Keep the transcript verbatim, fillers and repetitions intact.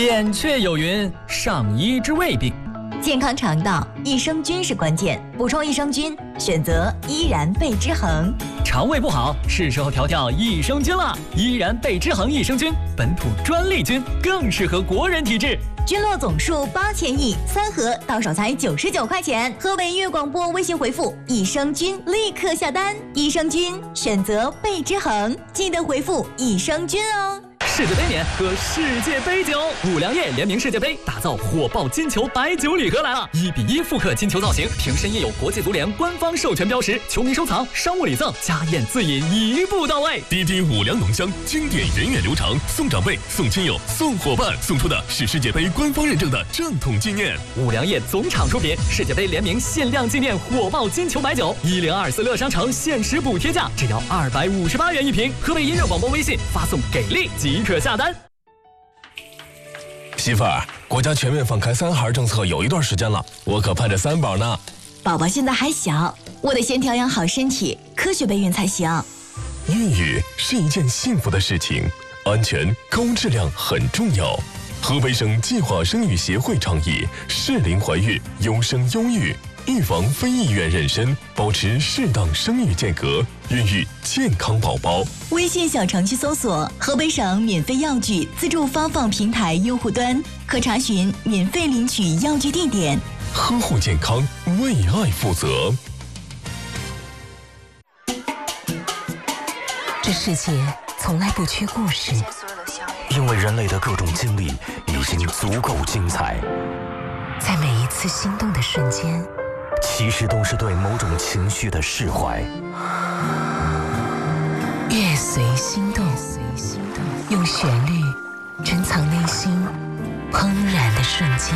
扁鹊有云：上医之未病。 健康肠道，益生菌是关键。补充益生菌，选择依然贝之恒。 肠胃不好，是时候调调益生菌了。依然贝之恒益生菌，本土专利菌，更适合国人体质。 菌落总数八千亿，三盒到手才九十九块钱。河北粤广播微信回复益生菌，立刻下单。益生菌选择贝之恒，记得回复益生菌哦。 世界杯年喝世界杯酒，五粮液联名世界杯，打造火爆金球白酒礼盒来了！一比一复刻金球造型，瓶身印有国际足联官方授权标识，球迷收藏、商务礼赠、家宴自饮一步到位。 滴滴五粮浓香，经典源远流长，送长辈、送亲友、送伙伴，送出的是世界杯官方认证的正统纪念。 五粮液总厂出品，世界杯联名限量纪念火爆金球白酒，一零二四乐商城限时补贴价只要二百五十八元一瓶。河北音乐广播微信发送给力即可下单。 媳妇儿，国家全面放开三孩政策有一段时间了，我可盼着三宝呢。 宝宝现在还小，我得先调养好身体，科学备孕才行。 孕育是一件幸福的事情，安全高质量很重要。河北省计划生育协会倡议适龄怀孕，优生优育，预防非意愿妊娠，保持适当生育间隔，孕育健康宝宝。 微信小程序搜索河北省免费药具自助发放平台用户端，可查询免费领取药具地点。 呵护健康，为爱负责。 这世界从来不缺故事， 因为人类的各种经历已经足够精彩。 在每一次心动的瞬间， 其实都是对某种情绪的释怀。 乐随心动，用旋律珍藏内心怦然的瞬间。